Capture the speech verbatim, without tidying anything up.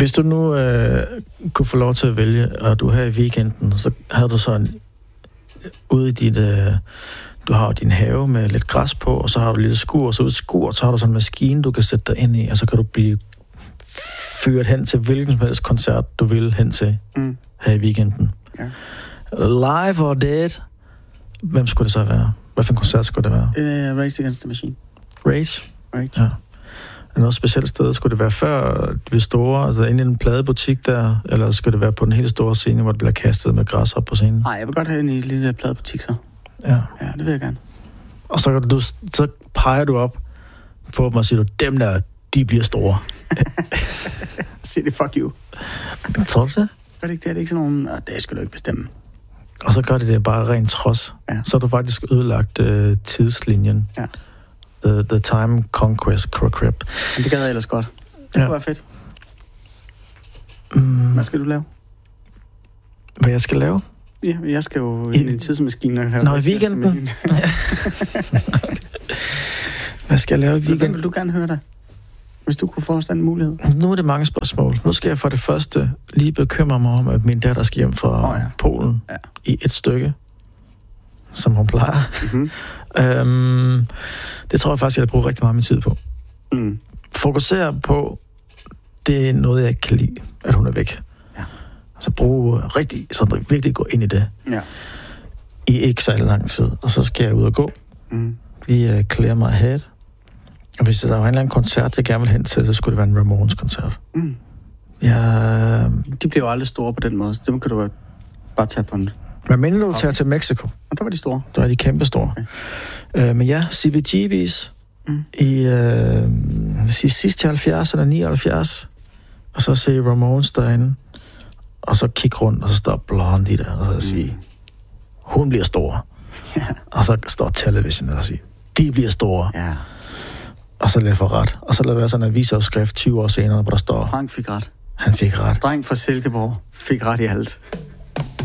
Hvis du nu øh, kunne få lov til at vælge, og du her i weekenden, så havde du sådan ude i dit... Øh, du har din have med lidt græs på, og så har du et lille skur, og så ud i skur, så har du sådan en maskine, du kan sætte dig ind i, og så kan du blive fyret hen til hvilken som helst koncert, du vil hen til mm. her i weekenden. Ja. Live or dead, hvem skulle det så være? Hvad for en koncert skulle det være? Det er Rage Against the Machine. Rage? Rage. Ja. Er noget specielt sted? Skulle det være før det blev store, altså inde i en pladebutik der, eller skulle det være på den helt store scene, hvor det bliver kastet med græs op på scenen? Nej, jeg vil godt have en i en lille pladebutik så. Ja. Ja, det vil jeg gerne. Og så, du, så peger du op på dem og siger du, dem der, de bliver store. Sig det, fuck you. Tror du det? Gør det ikke det? Er det ikke sådan nogen, det skal du ikke bestemme. Og så gør det det bare rent trods. Ja. Så har du faktisk ødelagt uh, tidslinjen. Ja. The, the time conquest crap. Men det gad jeg ellers godt. Det ja. kunne være fedt. Mm. Hvad skal du lave? Hvad jeg skal lave? Ja, jeg skal jo ind i en tidsmaskine. Og Nå, i weekenden? Hvad skal jeg lave i weekenden? Hvem vil du gerne høre dig? Hvis du kunne få os den mulighed. Nu er det mange spørgsmål. Nu skal jeg for det første lige bekymre mig om, at min datter skal hjem fra oh, ja. Polen ja. i et stykke, som hun plejer. Mm-hmm. øhm, det tror jeg faktisk, jeg har brugt rigtig meget min tid på. Mm. Fokusere på, det er noget, jeg ikke kan lide, at hun er væk. Ja. Så bruge rigtig, sådan virkelig gå ind i det. Ja. I ikke så lang tid. Og så skal jeg ud og gå. Mm. Lige uh, clear my head. Og hvis der var en eller anden koncert, jeg gerne ville hen til, så skulle det være en Ramones-koncert. Mm. Ja, de bliver jo aldrig store på den måde, så dem kan du bare tage på en... Hvad mener du, tager til Mexico? Og der var de store. Der var de kæmpe store. Okay. Øh, men ja, C B G B's mm. i øh, sidst i halvfjerdserne, nioghalvfjerds, og så se Ramones derinde, og så kigge rundt, og så står Blondie der, og så mm. sige, hun bliver stor. Ja. Og så står Television der og siger, de bliver store. Ja. Og så lad for ret. Og så lad være sådan en avisafskrift tyve år senere, hvor der står... Frank fik ret. Han fik ret. Dreng fra Silkeborg fik ret i alt.